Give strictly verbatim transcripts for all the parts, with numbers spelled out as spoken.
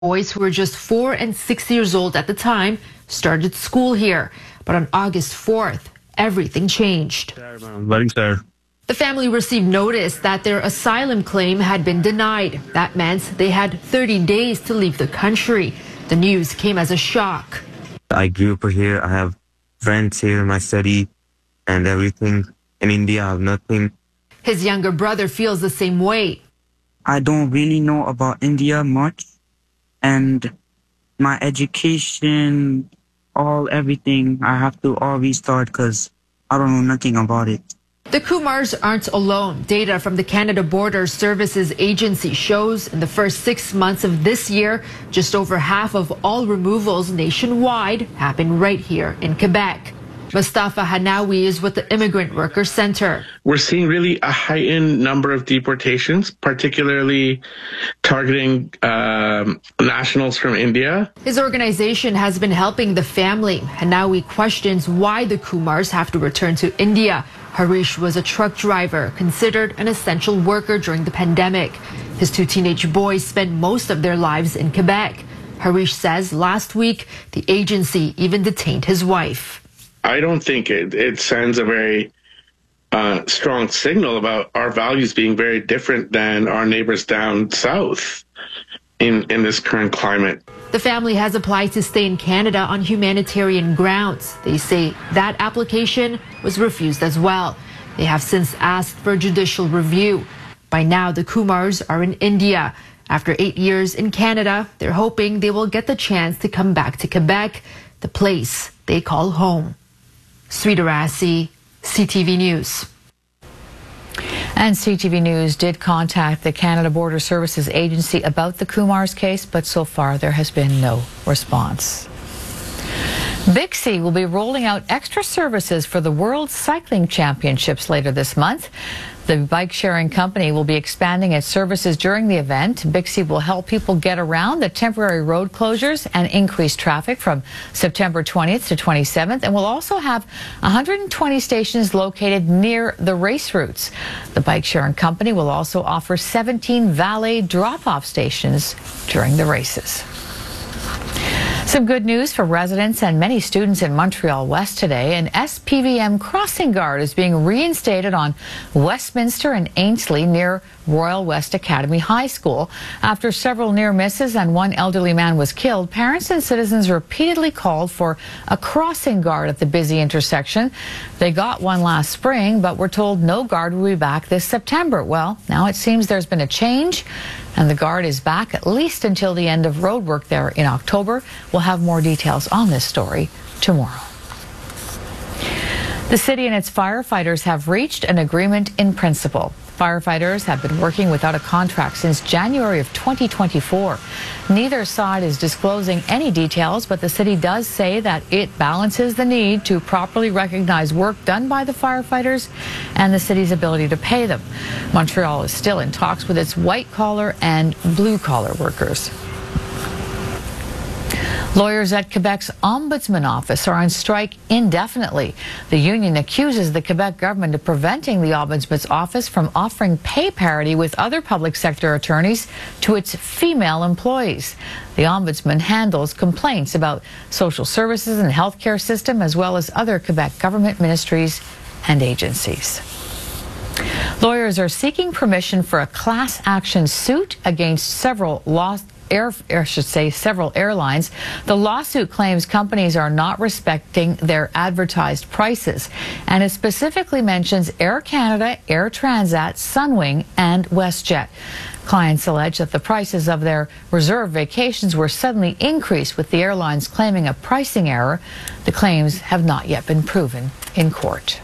Boys who were just four and six years old at the time started school here. But on August fourth, everything changed. The family received notice that their asylum claim had been denied. That meant they had thirty days to leave the country. The news came as a shock. I grew up here. I have friends here in my study and everything. In India, I have nothing. His younger brother feels the same way. I don't really know about India much. And my education, all everything, I have to all restart because I don't know nothing about it. The Kumars aren't alone. Data from the Canada Border Services Agency shows in the first six months of this year, just over half of all removals nationwide happen right here in Quebec. Mustafa Hanawi is with the Immigrant Workers Center. We're seeing really a heightened number of deportations, particularly targeting um, nationals from India. His organization has been helping the family. Hanawi questions why the Kumars have to return to India. Harish was a truck driver, considered an essential worker during the pandemic. His two teenage boys spent most of their lives in Quebec. Harish says last week the agency even detained his wife. I don't think it, it sends a very uh, strong signal about our values being very different than our neighbors down south in, in this current climate. The family has applied to stay in Canada on humanitarian grounds. They say that application was refused as well. They have since asked for judicial review. By now, the Kumars are in India. After eight years in Canada, they're hoping they will get the chance to come back to Quebec, the place they call home. Sweeta Rassi, C T V News. And C T V News did contact the Canada Border Services Agency about the Kumars case, but so far there has been no response. Bixi will be rolling out extra services for the World Cycling Championships later this month. The bike-sharing company will be expanding its services during the event. Bixi will help people get around the temporary road closures and increase traffic from September twentieth to twenty-seventh, and will also have one hundred twenty stations located near the race routes. The bike-sharing company will also offer seventeen valet drop-off stations during the races. Some good news for residents and many students in Montreal West today. An S P V M crossing guard is being reinstated on Westminster and Ainslie near Royal West Academy High School. After several near misses and one elderly man was killed, parents and citizens repeatedly called for a crossing guard at the busy intersection. They got one last spring, but were told no guard will be back this September. Well, now it seems there's been a change, and the guard is back at least until the end of road work there in October. We'll have more details on this story tomorrow. The city and its firefighters have reached an agreement in principle. Firefighters have been working without a contract since January of twenty twenty-four. Neither side is disclosing any details, but the city does say that it balances the need to properly recognize work done by the firefighters and the city's ability to pay them. Montreal is still in talks with its white-collar and blue-collar workers. Lawyers at Quebec's Ombudsman Office are on strike indefinitely. The union accuses the Quebec government of preventing the Ombudsman's office from offering pay parity with other public sector attorneys to its female employees. The Ombudsman handles complaints about social services and healthcare system, as well as other Quebec government ministries and agencies. Lawyers are seeking permission for a class action suit against several law Air, I should say, several airlines. The lawsuit claims companies are not respecting their advertised prices, and it specifically mentions Air Canada, Air Transat, Sunwing, and WestJet. Clients allege that the prices of their reserved vacations were suddenly increased, with the airlines claiming a pricing error. The claims have not yet been proven in court.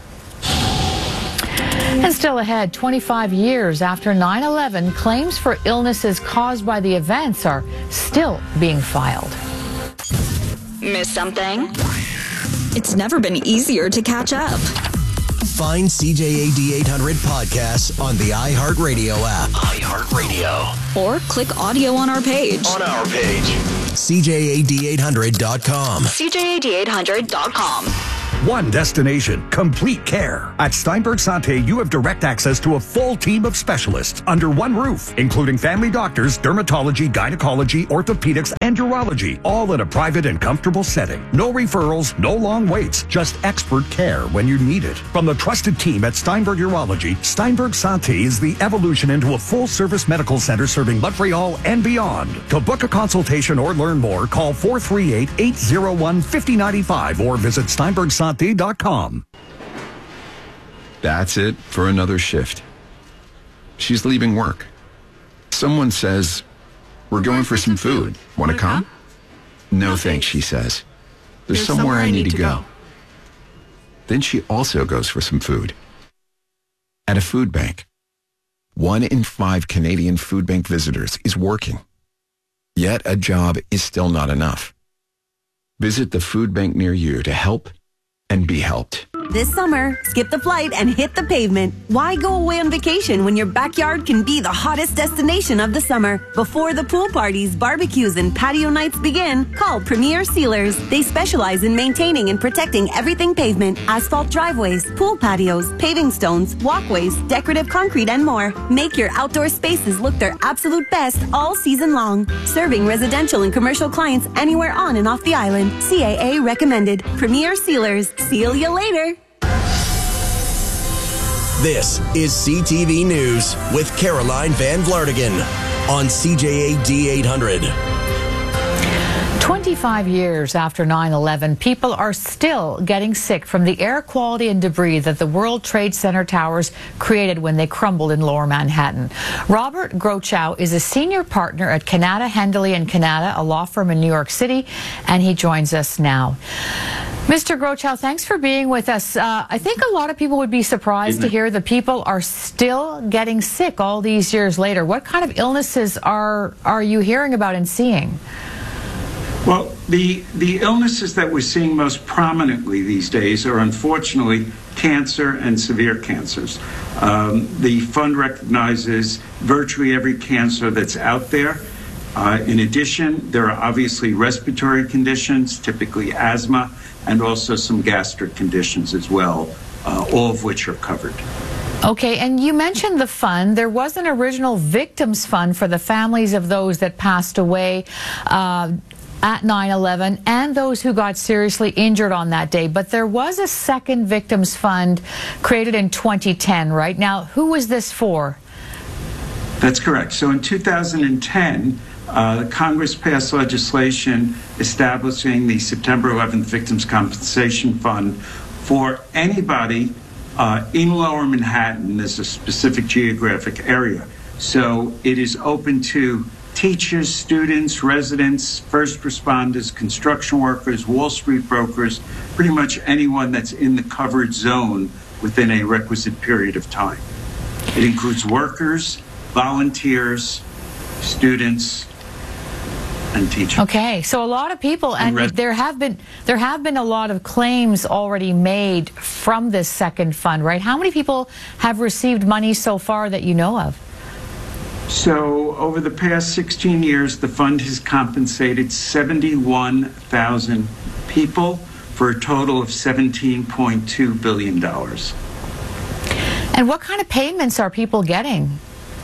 And still ahead, twenty-five years after nine eleven, claims for illnesses caused by the events are still being filed. Miss something? It's never been easier to catch up. Find C J A D eight hundred podcasts on the iHeartRadio app. iHeartRadio. Or click audio on our page. On our page. C J A D eight hundred dot com. C J A D eight hundred dot com. One destination, complete care. At Steinberg Santé, you have direct access to a full team of specialists under one roof, including family doctors, dermatology, gynecology, orthopedics, and urology, all in a private and comfortable setting. No referrals, no long waits, just expert care when you need it. From the trusted team at Steinberg Urology, Steinberg Santé is the evolution into a full-service medical center serving Montreal and beyond. To book a consultation or learn more, call four three eight, eight zero one, five zero nine five or visit steinberg santé dot com. That's it for another shift. She's leaving work. Someone says, "We're going for some food. Want to come?" No thanks, she says. There's somewhere I need to go. Then she also goes for some food. At a food bank. One in five Canadian food bank visitors is working. Yet a job is still not enough. Visit the food bank near you to help and be helped. This summer, skip the flight and hit the pavement. Why go away on vacation when your backyard can be the hottest destination of the summer? Before the pool parties, barbecues, and patio nights begin, call Premier Sealers. They specialize in maintaining and protecting everything pavement, asphalt driveways, pool patios, paving stones, walkways, decorative concrete, and more. Make your outdoor spaces look their absolute best all season long. Serving residential and commercial clients anywhere on and off the island. C A A recommended. Premier Sealers. Seal you later. This is C T V News with Caroline Van Vlartigan on C J A D eight hundred. twenty-five years after nine eleven, people are still getting sick from the air quality and debris that the World Trade Center towers created when they crumbled in Lower Manhattan. Robert Grochow is a senior partner at Kanata, Hendley and Kanata, a law firm in New York City, and he joins us now. Mister Grochow, thanks for being with us. Uh, I think a lot of people would be surprised to hear that people are still getting sick all these years later. What kind of illnesses are are you hearing about and seeing? Well, the, the illnesses that we're seeing most prominently these days are unfortunately cancer and severe cancers. Um, the fund recognizes virtually every cancer that's out there. Uh, in addition, there are obviously respiratory conditions, typically asthma, and also some gastric conditions as well, uh, all of which are covered. Okay, and you mentioned the fund. There was an original victims fund for the families of those that passed away uh, at nine eleven and those who got seriously injured on that day. But there was a second victims fund created in twenty ten, right? Now, who was this for? That's correct. So in two thousand ten, uh, Congress passed legislation establishing the September eleventh Victims Compensation Fund for anybody uh, in Lower Manhattan as a specific geographic area. So it is open to teachers, students, residents, first responders, construction workers, Wall Street brokers, pretty much anyone that's in the covered zone within a requisite period of time. It includes workers, volunteers, students, and teachers. Okay, so a lot of people, and, and there have been there have been a lot of claims already made from this second fund, right? How many people have received money so far that you know of? So over the past sixteen years, the fund has compensated seventy-one thousand people for a total of seventeen point two billion dollars. And what kind of payments are people getting?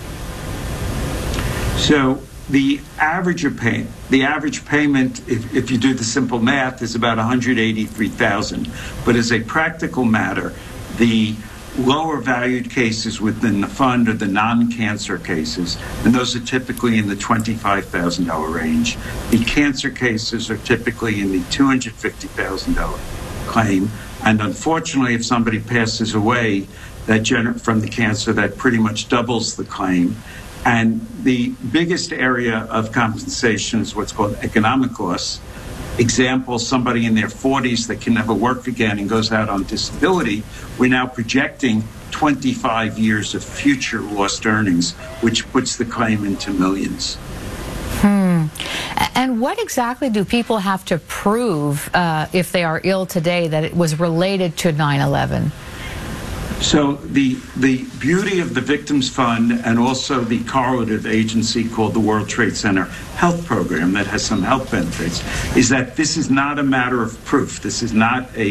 So the average of pay, the average payment, if, if you do the simple math, is about one hundred eighty-three thousand dollars. But as a practical matter, the lower valued cases within the fund are the non-cancer cases, and those are typically in the twenty-five thousand dollars range. The cancer cases are typically in the two hundred fifty thousand dollars claim, and unfortunately, if somebody passes away that gener- from the cancer, that pretty much doubles the claim. And the biggest area of compensation is what's called economic loss. Example, somebody in their forties that can never work again and goes out on disability, we're now projecting twenty-five years of future lost earnings, which puts the claim into millions. Hmm. And what exactly do people have to prove uh, if they are ill today that it was related to nine eleven? So the the beauty of the Victims Fund and also the correlative agency called the World Trade Center Health Program that has some health benefits is that this is not a matter of proof. This is not a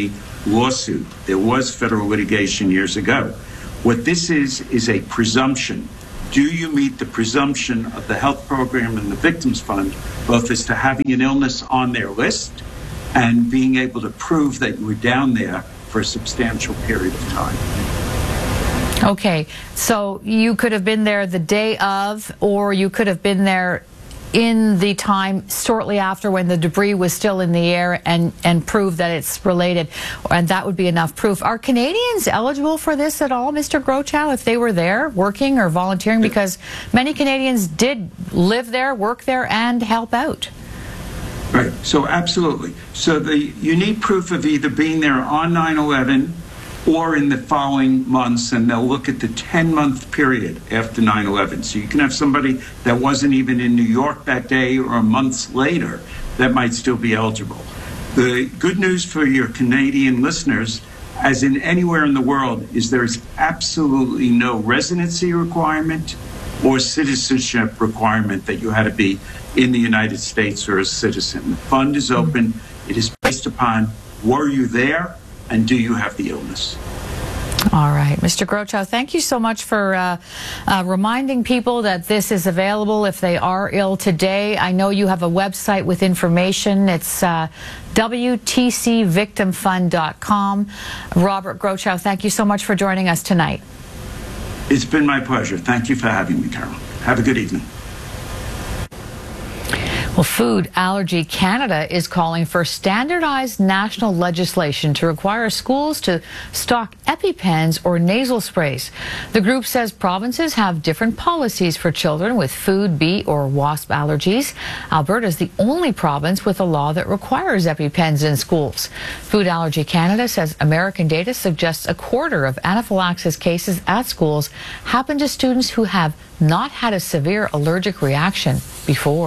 lawsuit. There was federal litigation years ago. What this is, is a presumption. Do you meet the presumption of the health program and the Victims Fund, both as to having an illness on their list and being able to prove that you were down there for a substantial period of time? Okay, so you could have been there the day of, or you could have been there in the time shortly after when the debris was still in the air and, and prove that it's related, and that would be enough proof. Are Canadians eligible for this at all, Mister Grochow, if they were there working or volunteering? Because many Canadians did live there, work there, and help out. Right, so absolutely. So the, you need proof of either being there on nine eleven or in the following months, and they'll look at the ten-month period after nine eleven. So you can have somebody that wasn't even in New York that day or months later that might still be eligible. The good news for your Canadian listeners, as in anywhere in the world, is there is absolutely no residency requirement or citizenship requirement that you had to be in the United States or a citizen. The fund is open. It is based upon, were you there? And do you have the illness? All right. Mister Grochow, thank you so much for uh, uh, reminding people that this is available if they are ill today. I know you have a website with information. It's uh, W T C victim fund dot com. Robert Grochow, thank you so much for joining us tonight. It's been my pleasure. Thank you for having me, Carol. Have a good evening. Well, Food Allergy Canada is calling for standardized national legislation to require schools to stock EpiPens or nasal sprays. The group says provinces have different policies for children with food, bee, or wasp allergies. Alberta is the only province with a law that requires EpiPens in schools. Food Allergy Canada says American data suggests a quarter of anaphylaxis cases at schools happen to students who have not had a severe allergic reaction before.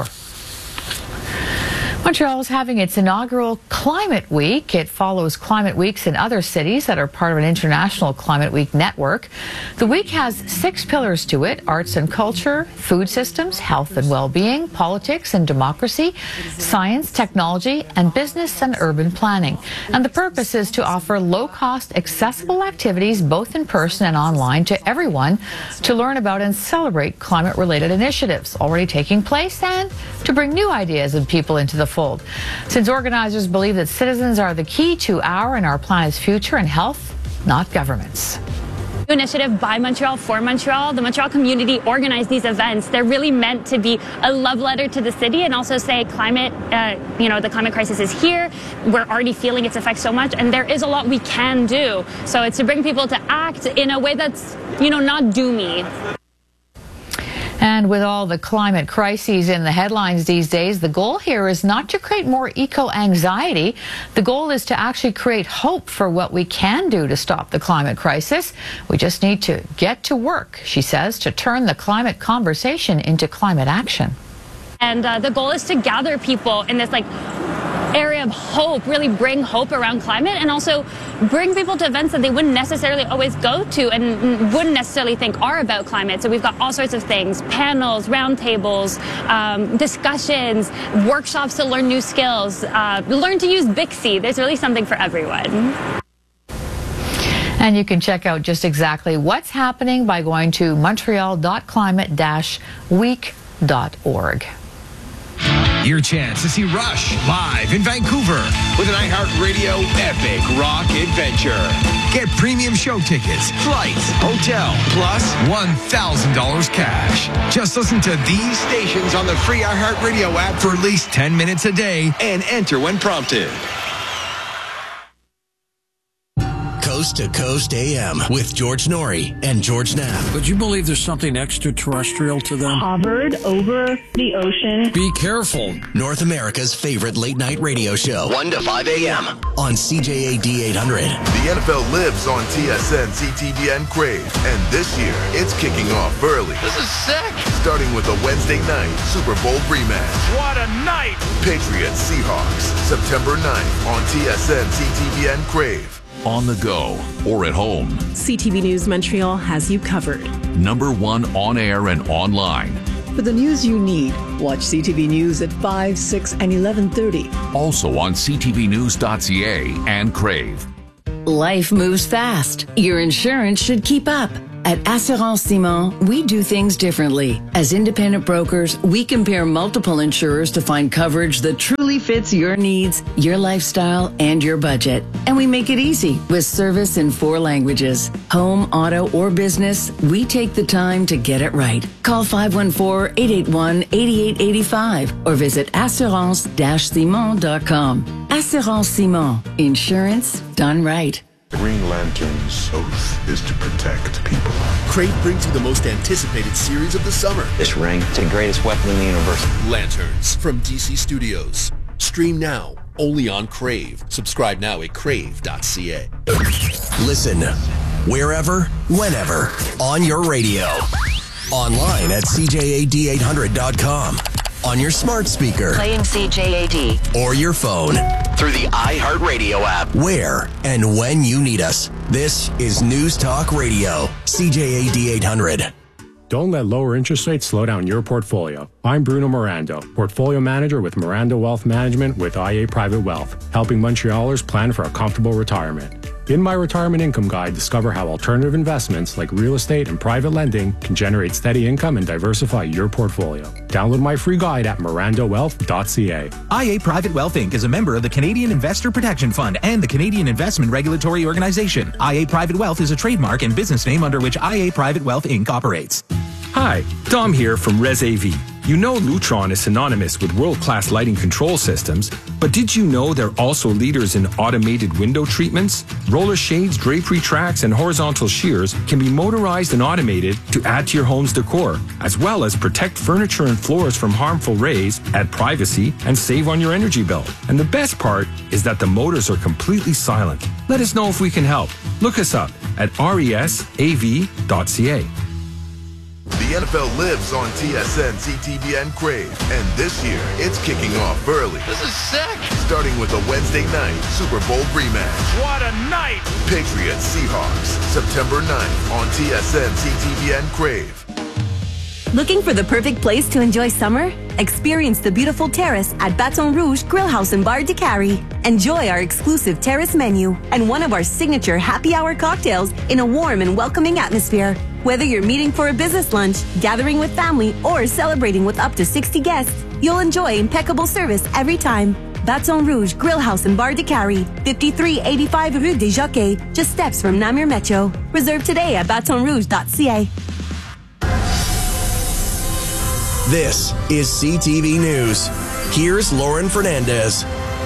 Montreal is having its inaugural Climate Week. It follows Climate Weeks in other cities that are part of an international Climate Week network. The week has six pillars to it: arts and culture, food systems, health and well-being, politics and democracy, science, technology, and business and urban planning. And the purpose is to offer low-cost, accessible activities both in person and online to everyone to learn about and celebrate climate-related initiatives already taking place and to bring new ideas and people into the fold. Since organizers believe that citizens are the key to our and our planet's future and health, not governments. Initiative by Montreal for Montreal. The Montreal community organized these events. They're really meant to be a love letter to the city and also say climate, uh, you know, the climate crisis is here. We're already feeling its effects so much, and there is a lot we can do. So it's to bring people to act in a way that's, you know, not doomy. And with all the climate crises in the headlines these days, the goal here is not to create more eco-anxiety. The goal is to actually create hope for what we can do to stop the climate crisis. We just need to get to work, she says, to turn the climate conversation into climate action. And uh, the goal is to gather people in this, like, area of hope, really bring hope around climate, and also bring people to events that they wouldn't necessarily always go to and wouldn't necessarily think are about climate. So we've got all sorts of things: panels, roundtables, um, discussions, workshops to learn new skills, uh, learn to use Bixi. There's really something for everyone. And you can check out just exactly what's happening by going to montreal dot climate dash week dot org. Your chance to see Rush live in Vancouver with an iHeartRadio epic rock adventure. Get premium show tickets, flights, hotel, plus one thousand dollars cash. Just listen to these stations on the free iHeartRadio app for at least ten minutes a day and enter when prompted. Coast to Coast A M with George Norrie and George Knapp. Would you believe there's something extraterrestrial to them? Hovered over the ocean. Be careful. North America's favorite late night radio show. one to five A M on C J A D eight hundred. The N F L lives on T S N, C T V N Crave. And this year, it's kicking off early. This is sick. Starting with a Wednesday night Super Bowl rematch. What a night. Patriots Seahawks, September ninth on T S N, C T V N Crave. On the go or at home, C T V News Montreal has you covered. Number one on air and online. For the news you need, watch C T V News at five, six, and eleven thirty. Also on c t v news dot c a and Crave. Life moves fast. Your insurance should keep up. At Assurance Simon, we do things differently. As independent brokers, we compare multiple insurers to find coverage that truly fits your needs, your lifestyle, and your budget. And we make it easy with service in four languages. Home, auto, or business, we take the time to get it right. Call five one four, eight eight one, eight eight eight five or visit assurance dash simon dot com. Assurance Simon. Insurance done right. Green Lantern's oath is to protect people. Crave brings you the most anticipated series of the summer. This ring, it's the greatest weapon in the universe. Lanterns from D C Studios. Stream now, only on Crave. Subscribe now at crave dot c a. Listen, wherever, whenever, on your radio. Online at c j a d eight hundred dot com. On your smart speaker. Playing C J A D. Or your phone. Through the iHeartRadio app. Where and when you need us. This is News Talk Radio. C J A D eight hundred. Don't let lower interest rates slow down your portfolio. I'm Bruno Mirando, Portfolio Manager with Mirando Wealth Management with I A Private Wealth, helping Montrealers plan for a comfortable retirement. In my Retirement Income Guide, discover how alternative investments like real estate and private lending can generate steady income and diversify your portfolio. Download my free guide at mirando wealth dot c a. I A Private Wealth Incorporated is a member of the Canadian Investor Protection Fund and the Canadian Investment Regulatory Organization. I A Private Wealth is a trademark and business name under which I A Private Wealth Incorporated operates. Hi, Dom here from ResAV. You know Lutron is synonymous with world-class lighting control systems, but did you know they're also leaders in automated window treatments? Roller shades, drapery tracks, and horizontal shears can be motorized and automated to add to your home's decor, as well as protect furniture and floors from harmful rays, add privacy, and save on your energy bill. And the best part is that the motors are completely silent. Let us know if we can help. Look us up at resav dot c a. The N F L lives on T S N, C T V N Crave, and this year it's kicking off early. This is sick. Starting with a Wednesday night Super Bowl rematch. What a night. Patriots Seahawks, September ninth on T S N, C T V N Crave. Looking for the perfect place to enjoy summer? Experience the beautiful terrace at Baton Rouge Grill House and Bar de Cary. Enjoy our exclusive terrace menu and one of our signature happy hour cocktails in a warm and welcoming atmosphere. Whether you're meeting for a business lunch, gathering with family, or celebrating with up to sixty guests, you'll enjoy impeccable service every time. Baton Rouge Grill House and Bar de Cary, fifty-three eighty-five Rue des Jockeys, just steps from Namur Metro. Reserve today at baton rouge dot c a. This is C T V News. Here's Lauren Fernandez.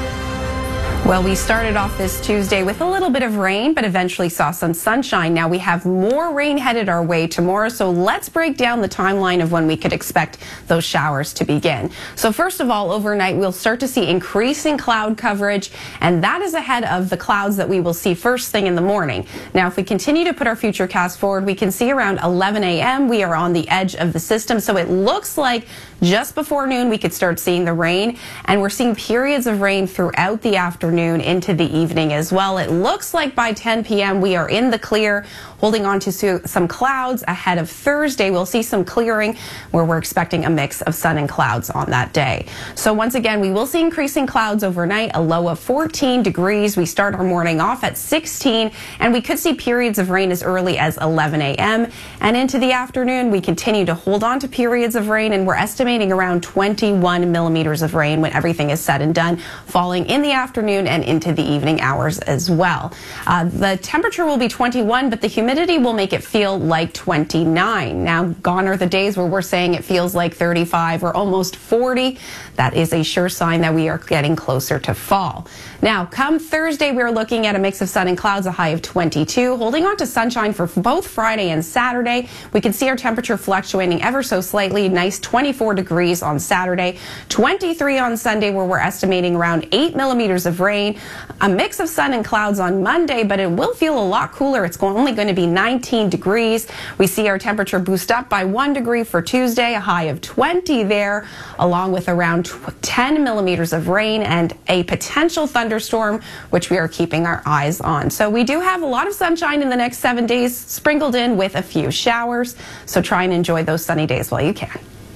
Well, we started off this Tuesday with a little bit of rain, but eventually saw some sunshine. Now we have more rain headed our way tomorrow, so let's break down the timeline of when we could expect those showers to begin. So first of all, overnight, we'll start to see increasing cloud coverage, and that is ahead of the clouds that we will see first thing in the morning. Now, if we continue to put our future cast forward, we can see around eleven a m we are on the edge of the system, so it looks like just before noon we could start seeing the rain, and we're seeing periods of rain throughout the afternoon into the evening as well. It looks like by ten p m we are in the clear, holding on to some clouds ahead of Thursday. We'll see some clearing where we're expecting a mix of sun and clouds on that day. So once again, we will see increasing clouds overnight, a low of fourteen degrees. We start our morning off at sixteen, and we could see periods of rain as early as eleven a m And into the afternoon, we continue to hold on to periods of rain, and we're estimating around twenty-one millimeters of rain when everything is said and done, falling in the afternoon and into the evening hours as well. Uh, the temperature will be twenty-one, but the humidity will make it feel like twenty-nine. Now, gone are the days where we're saying it feels like thirty-five or almost forty. That is a sure sign that we are getting closer to fall. Now, come Thursday, we're looking at a mix of sun and clouds, a high of twenty-two, holding on to sunshine for both Friday and Saturday. We can see our temperature fluctuating ever so slightly, nice twenty-four degrees on Saturday, twenty-three on Sunday, where we're estimating around eight millimeters of rain, a mix of sun and clouds on Monday, but it will feel a lot cooler. It's only going to be nineteen degrees. We see our temperature boost up by one degree for Tuesday, a high of twenty there, along with around ten millimeters of rain and a potential thunderstorm, which we are keeping our eyes on. So we do have a lot of sunshine in the next seven days, sprinkled in with a few showers. So try and enjoy those sunny days while you can.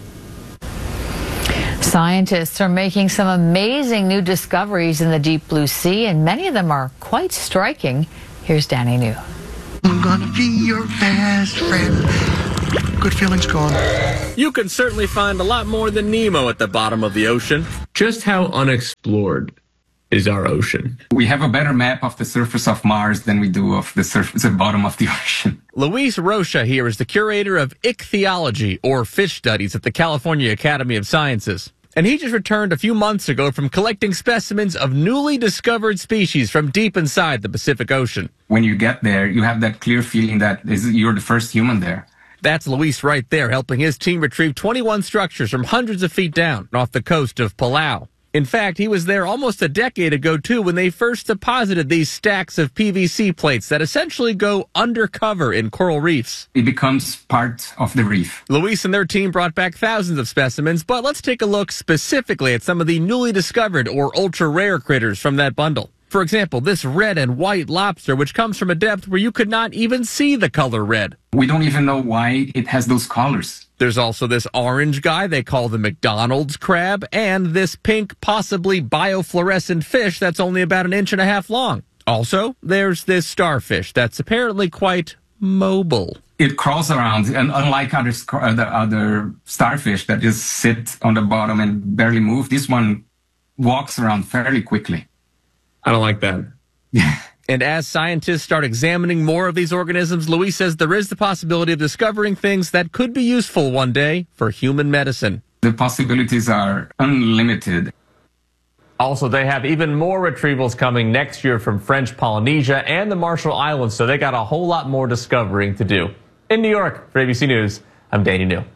Scientists are making some amazing new discoveries in the deep blue sea, and many of them are quite striking. Here's Danny New. I'm gonna be your best friend. Good feelings gone. You can certainly find a lot more than Nemo at the bottom of the ocean. Just how unexplored is our ocean? We have a better map of the surface of Mars than we do of the surface, the bottom of the ocean. Luis Rocha here is the curator of ichthyology, or fish studies, at the California Academy of Sciences. And he just returned a few months ago from collecting specimens of newly discovered species from deep inside the Pacific Ocean. When you get there, you have that clear feeling that is, you're the first human there. That's Luis right there, helping his team retrieve twenty-one structures from hundreds of feet down off the coast of Palau. In fact, he was there almost a decade ago, too, when they first deposited these stacks of P V C plates that essentially go undercover in coral reefs. It becomes part of the reef. Luis and their team brought back thousands of specimens, but let's take a look specifically at some of the newly discovered or ultra-rare critters from that bundle. For example, this red and white lobster, which comes from a depth where you could not even see the color red. We don't even know why it has those colors. There's also this orange guy they call the McDonald's crab, and this pink, possibly biofluorescent fish that's only about an inch and a half long. Also, there's this starfish that's apparently quite mobile. It crawls around, and unlike other, other, other starfish that just sit on the bottom and barely move, this one walks around fairly quickly. I don't like that. And as scientists start examining more of these organisms, Luis says there is the possibility of discovering things that could be useful one day for human medicine. The possibilities are unlimited. Also, they have even more retrievals coming next year from French Polynesia and the Marshall Islands, so they got a whole lot more discovering to do. In New York, for A B C News, I'm Danny New.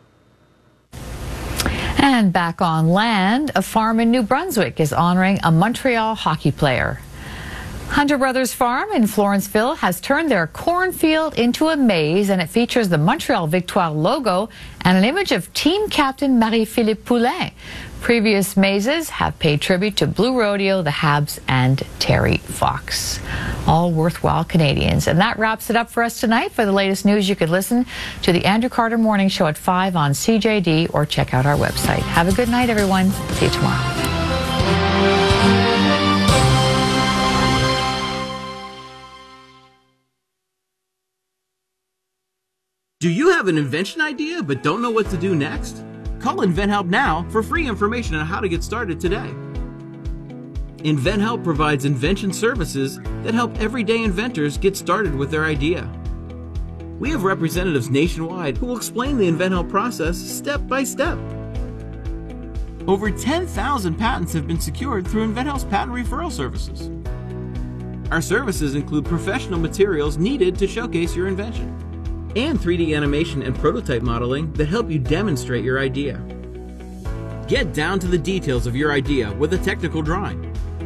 And back on land, a farm in New Brunswick is honoring a Montreal hockey player. Hunter Brothers Farm in Florenceville has turned their cornfield into a maze, and it features the Montreal Victoire logo and an image of team captain Marie-Philippe Poulin. Previous mazes have paid tribute to Blue Rodeo, the Habs, and Terry Fox. All worthwhile Canadians. And that wraps it up for us tonight. For the latest news, you could listen to the Andrew Carter Morning Show at five on C J D or check out our website. Have a good night, everyone. See you tomorrow. Do you have an invention idea but don't know what to do next? Call InventHelp now for free information on how to get started today. InventHelp provides invention services that help everyday inventors get started with their idea. We have representatives nationwide who will explain the InventHelp process step by step. Over ten thousand patents have been secured through InventHelp's patent referral services. Our services include professional materials needed to showcase your invention, and three D animation and prototype modeling that help you demonstrate your idea. Get down to the details of your idea with a technical drawing.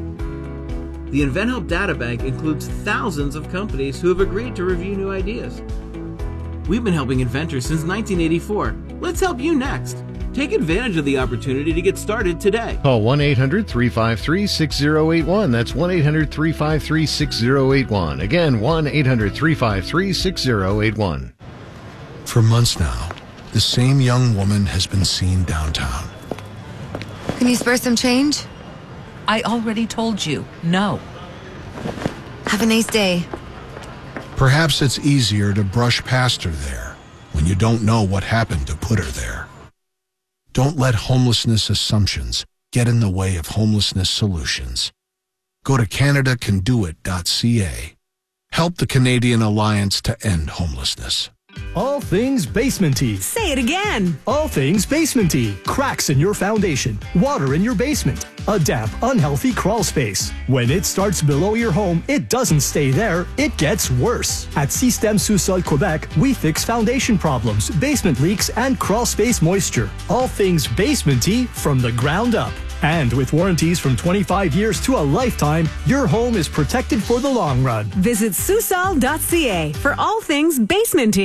The InventHelp Data Bank includes thousands of companies who have agreed to review new ideas. We've been helping inventors since nineteen eighty-four. Let's help you next. Take advantage of the opportunity to get started today. Call one eight hundred, three five three, six zero eight one. That's one eight hundred, three five three, six zero eight one. Again, one eight hundred, three five three, six zero eight one. For months now, the same young woman has been seen downtown. Can you spare some change? I already told you, no. Have a nice day. Perhaps it's easier to brush past her there when you don't know what happened to put her there. Don't let homelessness assumptions get in the way of homelessness solutions. Go to Canada Can Do It dot C A. Help the Canadian Alliance to End Homelessness. All things basementy. Say it again. All things basementy. Cracks in your foundation, water in your basement, a damp, unhealthy crawl space. When it starts below your home, it doesn't stay there, it gets worse. At Système Sous-Sol Quebec, we fix foundation problems, basement leaks, and crawl space moisture. All things basementy from the ground up. And with warranties from twenty-five years to a lifetime, your home is protected for the long run. Visit Sous Sol dot C A for all things basementy.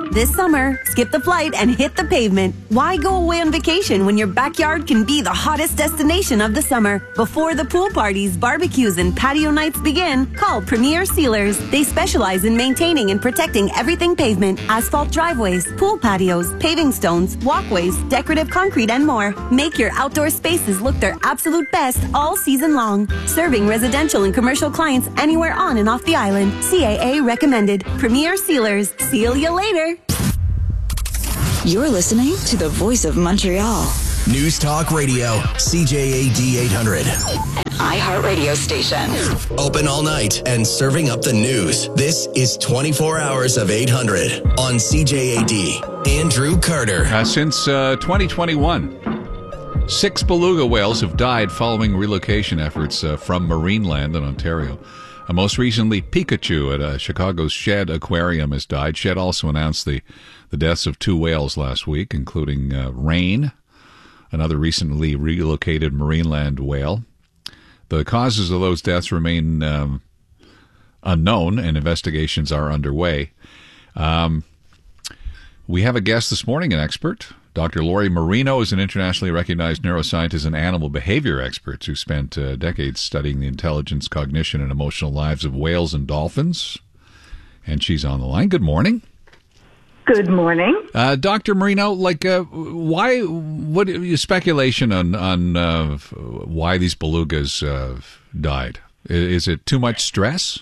This summer, skip the flight and hit the pavement. Why go away on vacation when your backyard can be the hottest destination of the summer? Before the pool parties, barbecues, and patio nights begin, call Premier Sealers. They specialize in maintaining and protecting everything pavement, asphalt driveways, pool patios, paving stones, walkways, decorative concrete, and more. Make your outdoor spaces look their absolute best all season long. Serving residential and commercial clients anywhere on and off the island. C A A recommended. Premier Sealers. Seal you later. You're listening to the Voice of Montreal. News Talk Radio, C J A D eight hundred. iHeartRadio station. Open all night and serving up the news. This is twenty-four hours of eight hundred on C J A D. Andrew Carter. Uh, since uh, twenty twenty-one, six beluga whales have died following relocation efforts uh, from Marineland in Ontario. Uh, most recently, Pikachu at uh, Chicago's Shed Aquarium has died. Shed also announced the, the deaths of two whales last week, including uh, Rain, another recently relocated Marineland whale. The causes of those deaths remain um, unknown, and investigations are underway. Um, we have a guest this morning, an expert. Doctor Lori Marino is an internationally recognized neuroscientist and animal behavior expert who spent uh, decades studying the intelligence, cognition, and emotional lives of whales and dolphins. And she's on the line. Good morning. Good morning. Uh, Doctor Marino, like, uh, why, what, speculation on, on uh, why these belugas uh, died? Is it too much stress?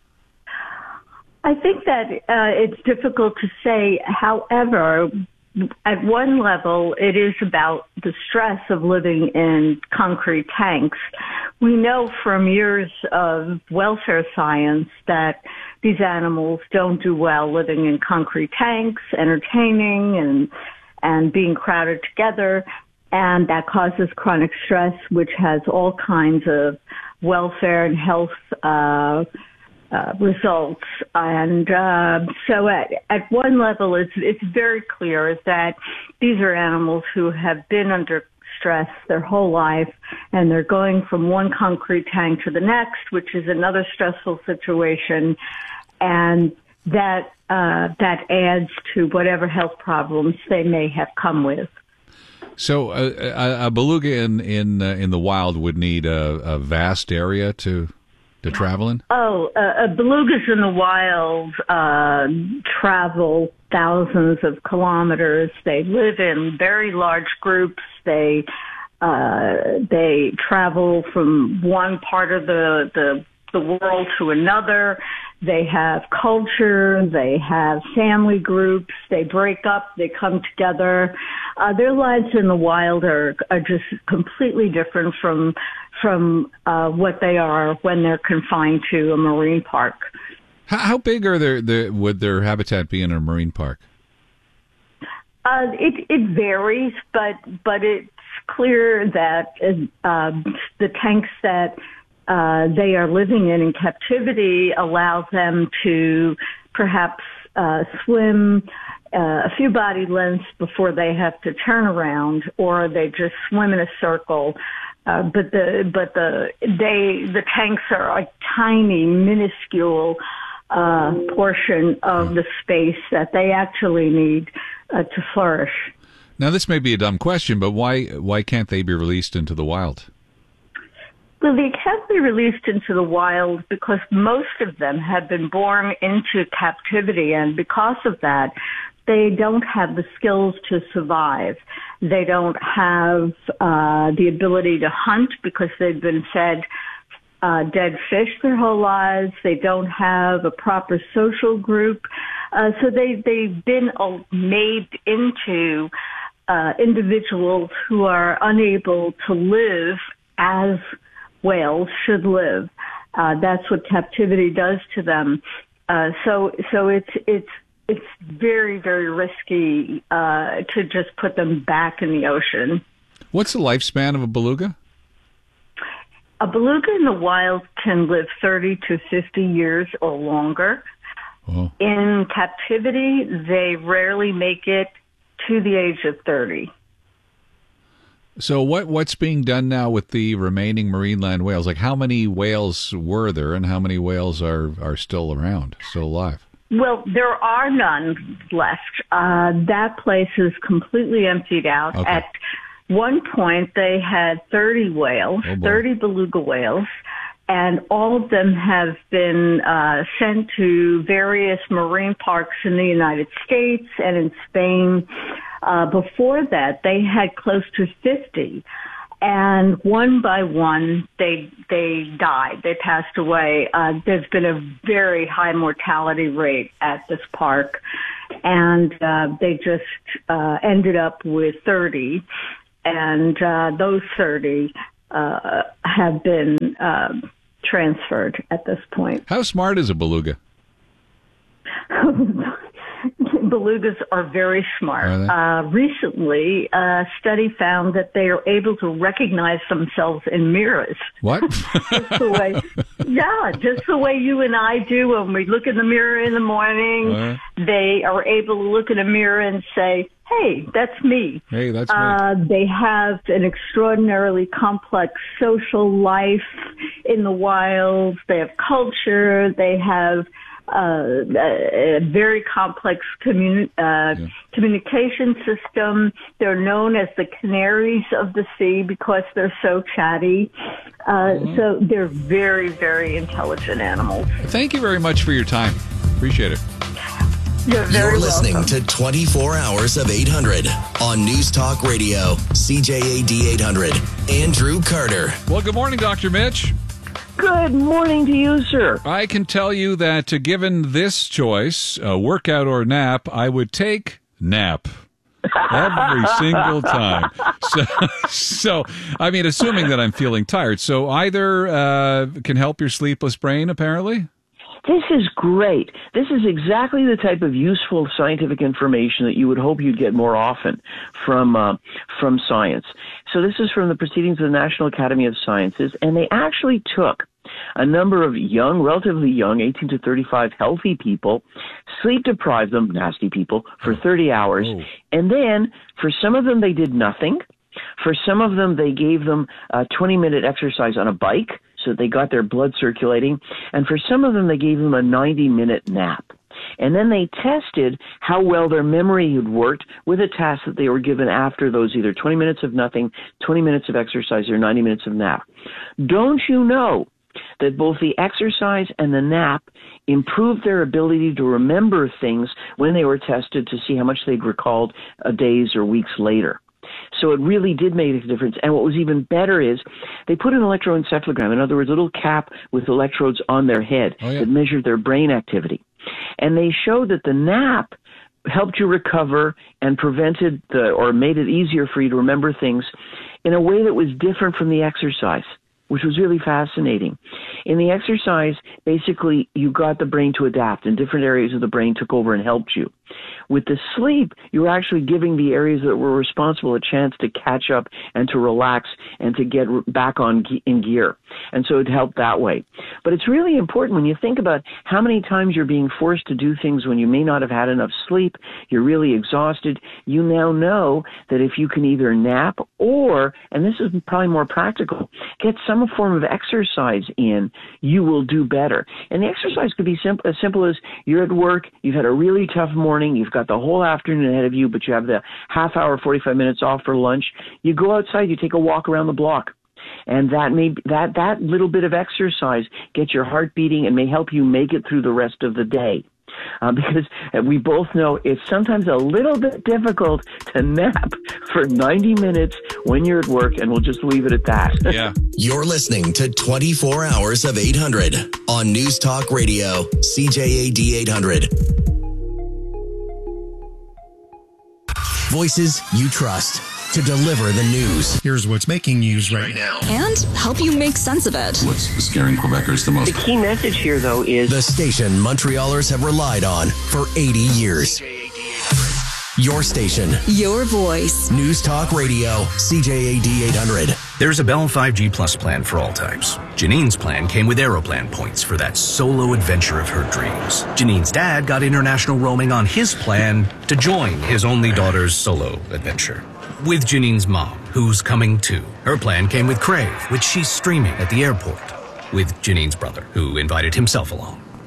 I think that uh, it's difficult to say. However, at one level, it is about the stress of living in concrete tanks. We know from years of welfare science that these animals don't do well living in concrete tanks, entertaining and and being crowded together, and that causes chronic stress, which has all kinds of welfare and health uh Uh, results. And uh, so at, at one level, it's, it's very clear that these are animals who have been under stress their whole life, and they're going from one concrete tank to the next, which is another stressful situation, and that uh, that adds to whatever health problems they may have come with. So uh, a, a beluga in in uh, in the wild would need a, a vast area to to travel in? Oh, uh, uh, belugas in the wild uh, travel thousands of kilometers. They live in very large groups. They uh, they travel from one part of the, the the world to another. They have culture. They have family groups. They break up. They come together. Uh, their lives in the wild are, are just completely different from from uh, what they are when they're confined to a marine park. How, how big are their, their would their habitat be in a marine park? Uh, it it varies, but but it's clear that uh, the tanks that uh, they are living in in captivity allow them to perhaps uh, swim uh, a few body lengths before they have to turn around, or they just swim in a circle. Uh, but the but the they the tanks are a tiny, minuscule uh, portion of the space that they actually need uh, to flourish. Now, this may be a dumb question, but why why can't they be released into the wild? Well, they can't be released into the wild because most of them have been born into captivity, and because of that, they don't have the skills to survive. They don't have uh, the ability to hunt because they've been fed uh, dead fish their whole lives. They don't have a proper social group. Uh, so they, they've been uh, made into uh, individuals who are unable to live as whales should live. Uh, that's what captivity does to them. Uh, so, so it's, it's, It's very, very risky uh, to just put them back in the ocean. What's the lifespan of a beluga? A beluga in the wild can live thirty to fifty years or longer. Oh. In captivity, they rarely make it to the age of thirty. So what what's being done now with the remaining Marineland whales? Like, how many whales were there, and how many whales are, are still around, still alive? Well, there are none left. Uh, that place is completely emptied out. Okay. At one point, they had thirty whales, Oh, boy. thirty beluga whales, and all of them have been uh, sent to various marine parks in the United States and in Spain. Uh, before that, they had close to fifty. And one by one, they they died. They passed away. Uh, there's been a very high mortality rate at this park, and uh, they just uh, ended up with thirty, and uh, those thirty uh, have been uh, transferred at this point. How smart is a beluga? Belugas are very smart. Are they? Uh, recently, a study found that they are able to recognize themselves in mirrors. What? Just the way, yeah, just the way you and I do when we look in the mirror in the morning. Uh, They are able to look in a mirror and say, hey, that's me. Hey, that's me. Uh, they have an extraordinarily complex social life in the wild. They have culture. They have uh, a, a very complex commun- uh, Yeah. communication system. They're known as the canaries of the sea because they're so chatty. Uh, Mm-hmm. So they're very, very intelligent animals. Thank you very much for your time. Appreciate it. You're very You're listening welcome. to twenty-four hours of eight hundred on News Talk Radio, C J A D eight hundred. Andrew Carter. Well, good morning, Doctor Mitch. Good morning to you, sir. I can tell you that uh, given this choice, uh, workout or nap, I would take nap. Every single time. So, so, I mean, assuming that I'm feeling tired. So either uh, can help your sleepless brain, apparently? This is great. This is exactly the type of useful scientific information that you would hope you'd get more often from uh, from science. So this is from the Proceedings of the National Academy of Sciences, and they actually took a number of young, relatively young, eighteen to thirty-five healthy people, sleep deprived them, nasty people, for thirty hours, Oh. and then for some of them they did nothing. For some of them they gave them a twenty-minute exercise on a bike, so they got their blood circulating, and for some of them they gave them a ninety-minute nap. And then they tested how well their memory had worked with a task that they were given after those either twenty minutes of nothing, twenty minutes of exercise, or ninety minutes of nap. Don't you know that both the exercise and the nap improved their ability to remember things when they were tested to see how much they'd recalled uh, days or weeks later? So it really did make a difference. And what was even better is they put an electroencephalogram, in other words, a little cap with electrodes on their head Oh, yeah. that measured their brain activity. And they showed that the nap helped you recover and prevented the, or made it easier for you to remember things in a way that was different from the exercise, which was really fascinating. In the exercise, basically, you got the brain to adapt, and different areas of the brain took over and helped you. With the sleep, you were actually giving the areas that were responsible a chance to catch up and to relax and to get back on ge- in gear. And so it helped that way. But it's really important when you think about how many times you're being forced to do things when you may not have had enough sleep, you're really exhausted. You now know that if you can either nap or, and this is probably more practical, get some form of exercise in, you will do better. And the exercise could be simple, as simple as you're at work, you've had a really tough morning, you've got the whole afternoon ahead of you, but you have the half hour, forty-five minutes off for lunch. You go outside, you take a walk around the block. And that may that that little bit of exercise gets your heart beating and may help you make it through the rest of the day. Uh, because we both know it's sometimes a little bit difficult to nap for ninety minutes when you're at work, and we'll just leave it at that. Yeah. You're listening to twenty-four hours of eight hundred on News Talk Radio, C J A D eight hundred. Voices you trust to deliver the news. Here's what's making news right now. And help you make sense of it. What's scaring Quebecers the most? The key message here, though, is The station Montrealers have relied on for eighty years. Your station. Your voice. News Talk Radio, C J A D eight hundred. There's a Bell five G Plus plan for all types. Janine's plan came with Aeroplan points for that solo adventure of her dreams. Janine's dad got international roaming on his plan to join his only daughter's solo adventure. With Janine's mom, who's coming too. Her plan came with Crave, which she's streaming at the airport. With Janine's brother, who invited himself along.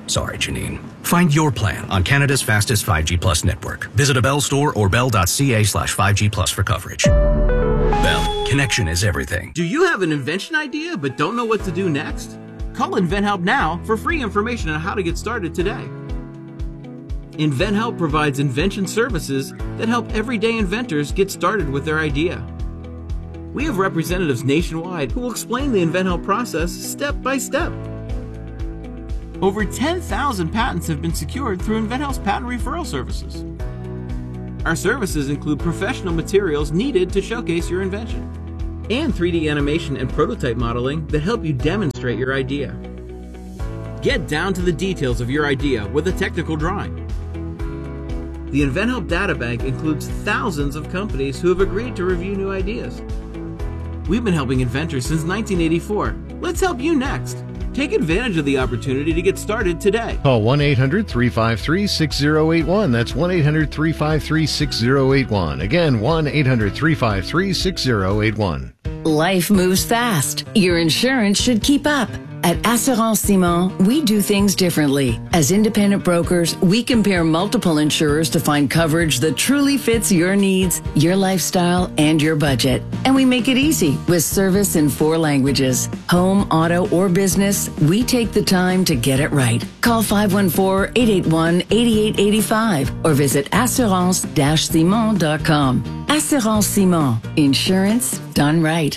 Sorry, Janine. Find your plan on Canada's fastest five G Plus network. Visit a Bell store or bell.ca slash 5G Plus for coverage. Bell, connection is everything. Do you have an invention idea but don't know what to do next? Call InventHelp now for free information on how to get started today. InventHelp provides invention services that help everyday inventors get started with their idea. We have representatives nationwide who will explain the InventHelp process step by step. Over ten thousand patents have been secured through InventHelp's patent referral services. Our services include professional materials needed to showcase your invention, and three D animation and prototype modeling that help you demonstrate your idea. Get down to the details of your idea with a technical drawing. The InventHelp Databank includes thousands of companies who have agreed to review new ideas. We've been helping inventors since nineteen eighty-four. Let's help you next. Take advantage of the opportunity to get started today. Call one eight hundred three five three six zero eight one. That's one eight hundred three five three six zero eight one. Again, one eight hundred three five three six zero eight one. Life moves fast. Your insurance should keep up. At Assurance Simon, we do things differently. As independent brokers, we compare multiple insurers to find coverage that truly fits your needs, your lifestyle, and your budget. And we make it easy with service in four languages. Home, auto, or business, we take the time to get it right. Call five one four, eight eight one, eight eight eight five or visit assurance dash simon dot com. Assurance Simon. Insurance done right.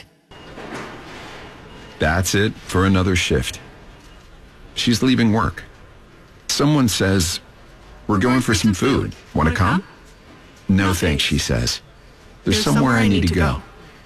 That's it for another shift. She's leaving work. Someone says, "We're going for some food. Want to come?" "No thanks," she says. "There's somewhere I need to go."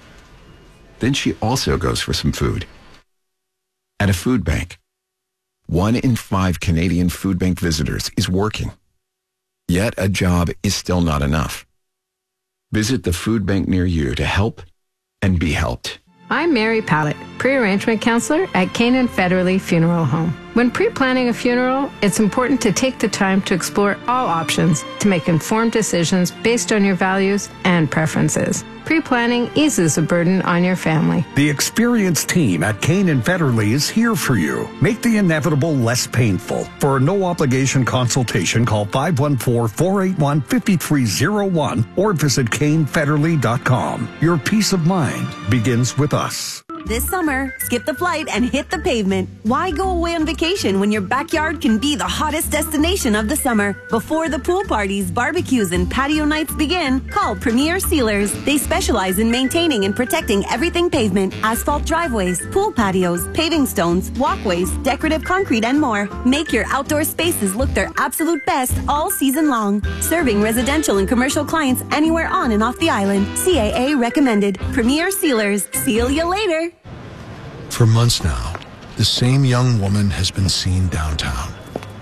Then she also goes for some food. At a food bank. One in five Canadian food bank visitors is working. Yet a job is still not enough. Visit the food bank near you to help and be helped. I'm Mary Pallett, pre-arrangement counselor at Canaan Federally Funeral Home. When pre-planning a funeral, it's important to take the time to explore all options to make informed decisions based on your values and preferences. Pre-planning eases a burden on your family. The experienced team at Canaan Federally is here for you. Make the inevitable less painful. For a no-obligation consultation, call five one four, four eight one, five three zero one or visit cane federally dot com. Your peace of mind begins with us. This summer, skip the flight and hit the pavement. Why go away on vacation when your backyard can be the hottest destination of the summer? Before the pool parties, barbecues, and patio nights begin, call Premier Sealers. They specialize in maintaining and protecting everything pavement, asphalt driveways, pool patios, paving stones, walkways, decorative concrete, and more. Make your outdoor spaces look their absolute best all season long. Serving residential and commercial clients anywhere on and off the island. C A A recommended. Premier Sealers. Seal you later. For months now, the same young woman has been seen downtown.